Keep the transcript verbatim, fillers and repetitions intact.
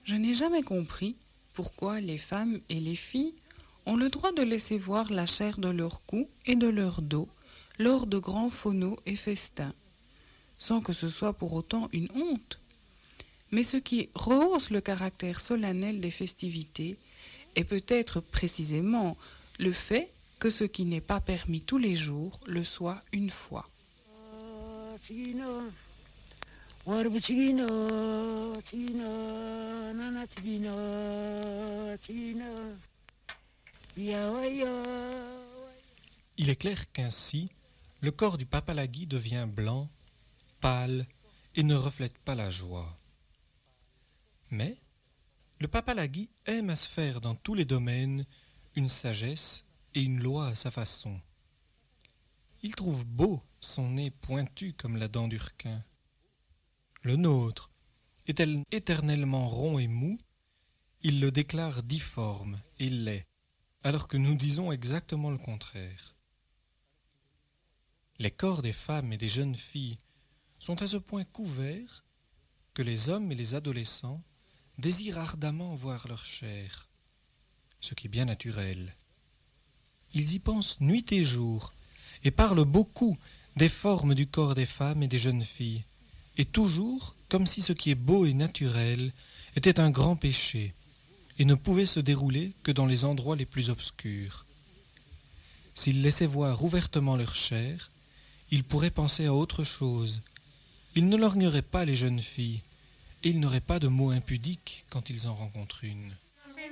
Je n'ai jamais compris pourquoi les femmes et les filles ont le droit de laisser voir la chair de leur cou et de leur dos lors de grands phonos et festins, sans que ce soit pour autant une honte. Mais ce qui rehausse le caractère solennel des festivités est peut-être précisément le fait que ce qui n'est pas permis tous les jours le soit une fois. Il est clair qu'ainsi, le corps du Papalagui devient blanc, pâle et ne reflète pas la joie. Mais le Papalagui aime à se faire dans tous les domaines une sagesse et une loi à sa façon. Il trouve beau son nez pointu comme la dent du requin. Le nôtre est-elle éternellement rond et mou, il le déclare difforme et laid, alors que nous disons exactement le contraire. Les corps des femmes et des jeunes filles sont à ce point couverts que les hommes et les adolescents désirent ardemment voir leur chair, ce qui est bien naturel. Ils y pensent nuit et jour et parlent beaucoup des formes du corps des femmes et des jeunes filles, et toujours comme si ce qui est beau et naturel était un grand péché et ne pouvait se dérouler que dans les endroits les plus obscurs. S'ils laissaient voir ouvertement leur chair, ils pourraient penser à autre chose. Ils ne lorgneraient pas les jeunes filles, et ils n'auraient pas de mots impudiques quand ils en rencontrent une.